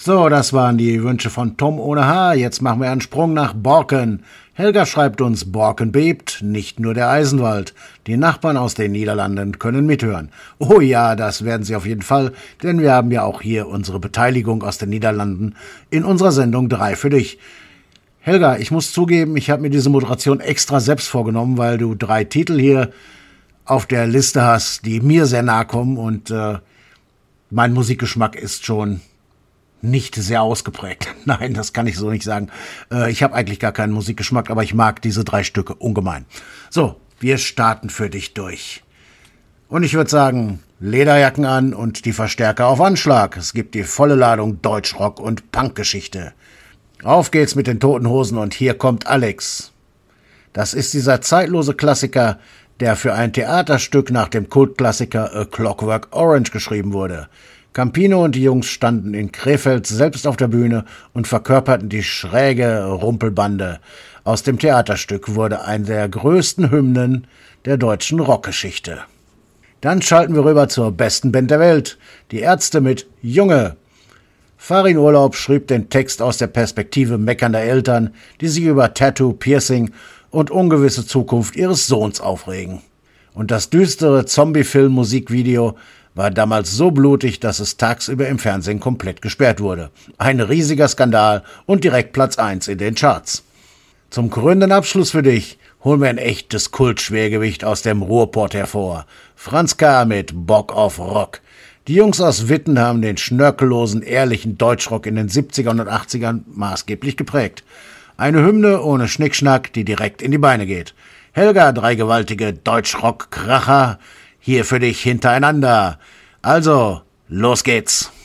So, das waren die Wünsche von Tom ohne H. Jetzt machen wir einen Sprung nach Borken. Helga schreibt uns, Borken bebt, nicht nur der Eisenwald. Die Nachbarn aus den Niederlanden können mithören. Oh ja, das werden sie auf jeden Fall, denn wir haben ja auch hier unsere Beteiligung aus den Niederlanden in unserer Sendung 3 für dich. Helga, ich muss zugeben, ich habe mir diese Moderation extra selbst vorgenommen, weil du 3 Titel hier auf der Liste hast, die mir sehr nahe kommen und mein Musikgeschmack ist schon nicht sehr ausgeprägt. Nein, das kann ich so nicht sagen. Ich habe eigentlich gar keinen Musikgeschmack, aber ich mag diese 3 Stücke ungemein. So, wir starten für dich durch. Und ich würde sagen, Lederjacken an und die Verstärker auf Anschlag. Es gibt die volle Ladung Deutschrock und Punkgeschichte. Auf geht's mit den Toten Hosen und hier kommt Alex. Das ist dieser zeitlose Klassiker, der für ein Theaterstück nach dem Kultklassiker A Clockwork Orange geschrieben wurde. Campino und die Jungs standen in Krefeld selbst auf der Bühne und verkörperten die schräge Rumpelbande. Aus dem Theaterstück wurde eine der größten Hymnen der deutschen Rockgeschichte. Dann schalten wir rüber zur besten Band der Welt, die Ärzte mit Junge. Farin Urlaub schrieb den Text aus der Perspektive meckernder Eltern, die sich über Tattoo, Piercing und ungewisse Zukunft ihres Sohns aufregen. Und das düstere Zombie-Film-Musikvideo war damals so blutig, dass es tagsüber im Fernsehen komplett gesperrt wurde. Ein riesiger Skandal und direkt Platz 1 in den Charts. Zum krönenden Abschluss für dich holen wir ein echtes Kultschwergewicht aus dem Ruhrpott hervor. Franz K. mit Bock auf Rock. Die Jungs aus Witten haben den schnörkellosen, ehrlichen Deutschrock in den 70ern und 80ern maßgeblich geprägt. Eine Hymne ohne Schnickschnack, die direkt in die Beine geht. Helga, 3 gewaltige Deutschrock-Kracher, hier für dich hintereinander. Also, los geht's.